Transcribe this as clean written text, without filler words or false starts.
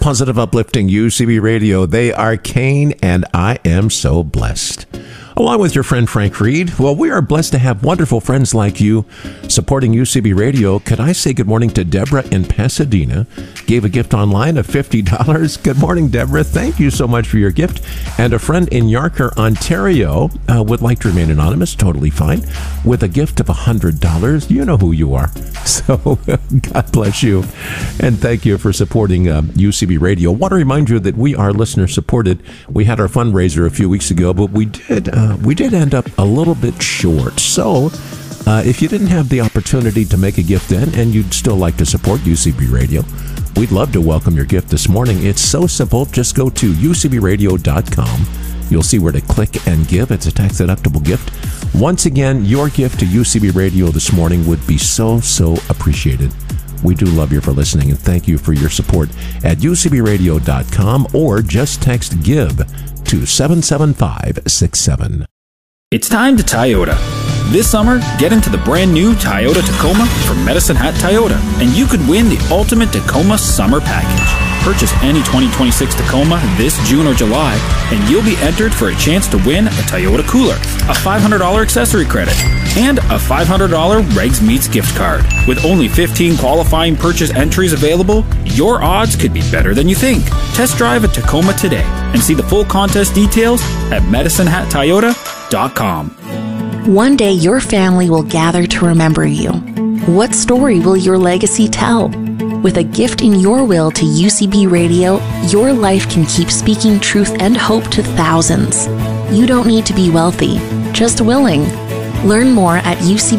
positive, uplifting UCB Radio. They are Kane, and I am so blessed. Along with your friend Frank Reed, well, we are blessed to have wonderful friends like you supporting UCB Radio. Could I say good morning to Deborah in Pasadena? Gave a gift online of $50. Good morning, Deborah. Thank you so much for your gift. And a friend in Yarker, Ontario, would like to remain anonymous, totally fine, with a gift of $100. You know who you are. So God bless you. And thank you for supporting UCB Radio. I want to remind you that we are listener supported. We had our fundraiser a few weeks ago, but we did end up a little bit short. So if you didn't have the opportunity to make a gift then and you'd still like to support UCB Radio, we'd love to welcome your gift this morning. It's so simple. Just go to ucbradio.com. You'll see where to click and give. It's a tax-deductible gift. Once again, your gift to UCB Radio this morning would be so appreciated. We do love you for listening, and thank you for your support at ucbradio.com, or just text GIVE to 77567. It's time to Toyota. This summer, get into the brand new Toyota Tacoma from Medicine Hat Toyota, and you could win the ultimate Tacoma summer package. Purchase any 2026 Tacoma this June or July, and you'll be entered for a chance to win a Toyota cooler, a $500 accessory credit, and a $500 Regs Meats gift card. With only 15 qualifying purchase entries available, your odds could be better than you think. Test drive a Tacoma today and see the full contest details at MedicineHatToyota.com. One day your family will gather to remember you. What story will your legacy tell? With a gift in your will to UCB Radio, your life can keep speaking truth and hope to thousands. You don't need to be wealthy, just willing. Learn more at UCB.